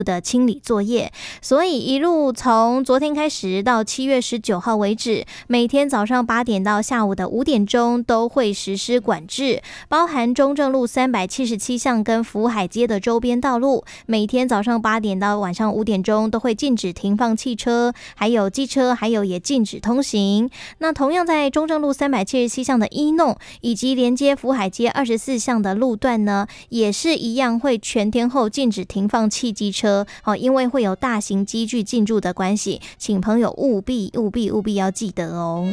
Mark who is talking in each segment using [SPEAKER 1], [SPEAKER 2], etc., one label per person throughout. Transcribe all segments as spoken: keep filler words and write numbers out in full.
[SPEAKER 1] 的清理作业，所以一路从昨天开始到七月十九号为止，每天早上八点到下午的五点钟都会实施管制，包含中正路三百七十七巷跟福海街的周边道路，每天早上八点到晚上五点钟都会禁止停放汽车，还有机车，还有也禁止通行。那同样在中正路三百七十七巷的一弄以及连接福海街二十四巷的路段呢，也是一样会全天候禁止停放汽机车。哦，因为会有大型机具进驻的关系，请朋友务必务必务必要记得哦。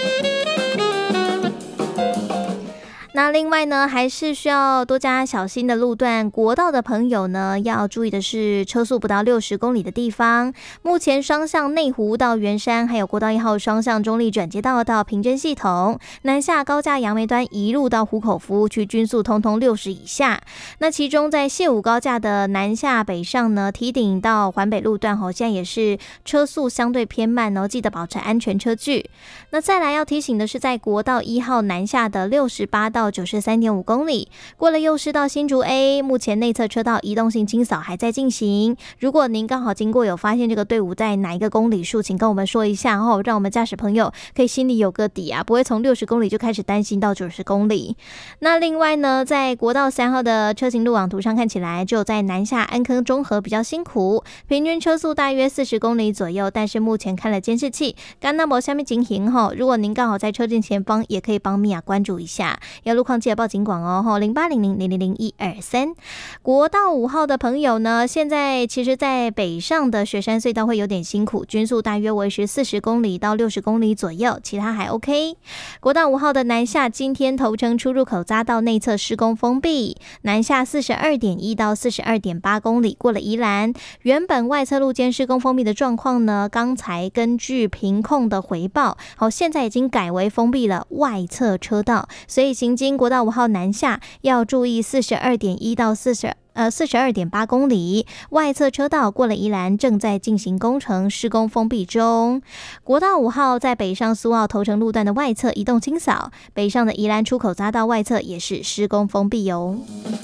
[SPEAKER 1] 那另外呢，还是需要多加小心的路段，国道的朋友呢要注意的是车速不到六十公里的地方。目前双向内湖到圆山，还有国道一号双向中立转接道到平真系统，南下高架杨梅端一路到湖口服务区均速通通六十以下。那其中在谢武高架的南下北上呢，堤顶到环北路段哦，现在也是车速相对偏慢哦，记得保持安全车距。那再来要提醒的是，在国道一号南下的六十八到九十三点五公里，过了幼师到新竹 A， 目前内侧车道移动性清扫还在进行。如果您刚好经过有发现这个队伍在哪一个公里数，请跟我们说一下哦，让我们驾驶朋友可以心里有个底啊，不会从六十公里就开始担心到九十公里。那另外呢，在国道三号的车行路网图上看起来，只有在南下安坑中和比较辛苦，平均车速大约四十公里左右，但是目前看了监视器，刚那么下面情形吼，如果您刚好在车阵前方，也可以帮米娅关注一下，要路况记得报警广哦，零八零零零零零一二三。国道五号的朋友呢，现在其实在北上的雪山隧道会有点辛苦，均速大约维持四十公里到六十公里左右，其他还 OK。国道五号的南下，今天头城出入口匝道内侧施工封闭，南下四十二点一到四十二点八公里，过了宜兰。原本外侧路肩施工封闭的状况呢，刚才根据屏控的回报，好，现在已经改为封闭了外侧车道，所以行经国道五号南下要注意四十二点一到四十呃四十二点八公里，外侧车道过了宜兰正在进行工程，施工封闭中。国道五号在北上苏澳头城路段的外侧移动清扫，北上的宜兰出口匝道外侧也是施工封闭哦。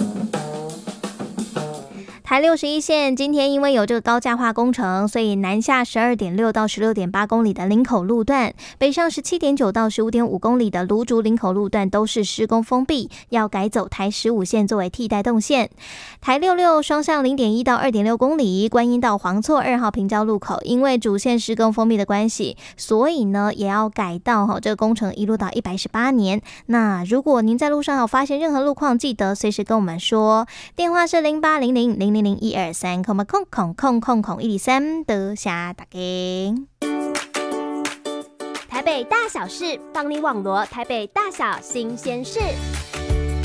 [SPEAKER 1] 台六十一线今天因为有这个高架化工程，所以南下十二点六到十六点八公里的林口路段，北上十七点九到十五点五公里的芦竹林口路段都是施工封闭，要改走台十五线作为替代动线。台六六双向零点一到二点六公里，观音到黄厝二号平交路口，因为主线施工封闭的关系，所以呢也要改道哈，这个工程一路到一百一十八年。那如果您在路上有发现任何路况，记得随时跟我们说，电话是零八零零零零零一二三，空空空空空空一二三，多谢大家。
[SPEAKER 2] 台北大小事，帮你网罗台北大小新鲜事。